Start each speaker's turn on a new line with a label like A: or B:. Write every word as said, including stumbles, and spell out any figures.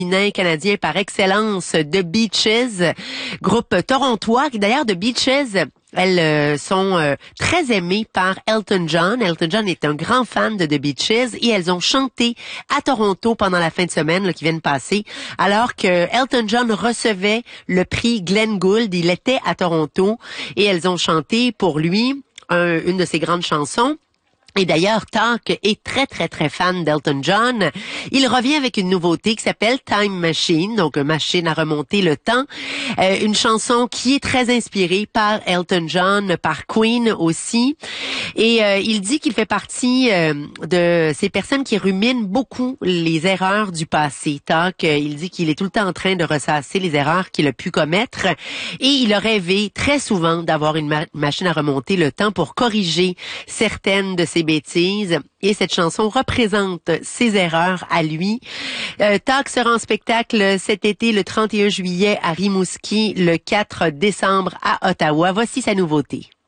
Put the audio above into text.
A: canadien par excellence, The Beaches, groupe torontois, qui d'ailleurs The Beaches, elles euh, sont euh, très aimées par Elton John. Elton John est un grand fan de The Beaches et elles ont chanté à Toronto pendant la fin de semaine là, qui vient de passer, alors que Elton John recevait le prix Glenn Gould. Il était à Toronto et elles ont chanté pour lui un, une de ses grandes chansons. Et d'ailleurs, Talk est très, très, très fan d'Elton John. Il revient avec une nouveauté qui s'appelle Time Machine, donc une machine à remonter le temps. Euh, une chanson qui est très inspirée par Elton John, par Queen aussi. Et euh, il dit qu'il fait partie euh, de ces personnes qui ruminent beaucoup les erreurs du passé. Talk, euh, il dit qu'il est tout le temps en train de ressasser les erreurs qu'il a pu commettre. Et il a rêvé très souvent d'avoir une ma- machine à remonter le temps pour corriger certaines de ses bêtises, et cette chanson représente ses erreurs à lui. Euh, Talk sera en spectacle cet été le trente et un juillet à Rimouski, le quatre décembre à Ottawa. Voici sa nouveauté.